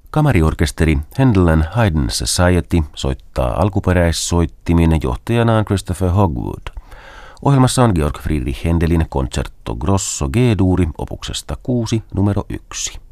Kamariorkesteri Handel and Haydn Society soittaa alkuperäissoittimin johtajanaan Christopher Hogwood. Ohjelmassa on Georg Friedrich Händelin Concerto Grosso G-duuri opuksesta 6 numero 1.